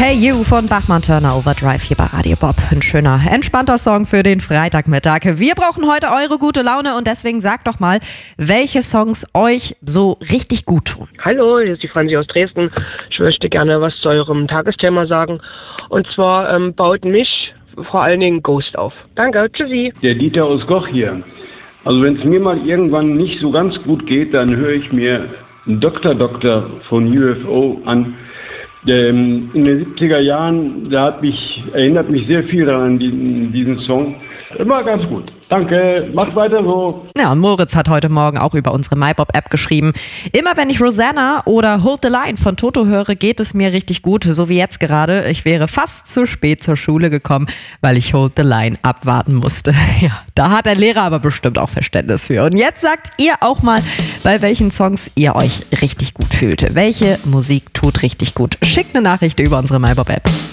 Hey You von Bachmann-Turner Overdrive hier bei Radio Bob. Ein schöner, entspannter Song für den Freitagmittag. Wir brauchen heute eure gute Laune und deswegen sagt doch mal, welche Songs euch so richtig gut tun. Hallo, hier ist die Franzi aus Dresden. Ich möchte gerne was zu eurem Tagesthema sagen. Und zwar baut mich vor allen Dingen Ghost auf. Danke, tschüssi. Der Dieter aus Goch hier. Also wenn es mir mal irgendwann nicht so ganz gut geht, dann höre ich mir Dr. von UFO an. In den 70er Jahren, erinnert mich sehr viel daran, diesen Song. Immer ganz gut. Danke, macht weiter so. Ja, und Moritz hat heute Morgen auch über unsere MyBob-App geschrieben. Immer wenn ich Rosanna oder Hold the Line von Toto höre, geht es mir richtig gut, so wie jetzt gerade. Ich wäre fast zu spät zur Schule gekommen, weil ich Hold the Line abwarten musste. Ja, da hat der Lehrer aber bestimmt auch Verständnis für. Und jetzt sagt ihr auch mal, bei welchen Songs ihr euch richtig gut fühlt. Welche Musik tut richtig gut? Schickt eine Nachricht über unsere MyBob-App.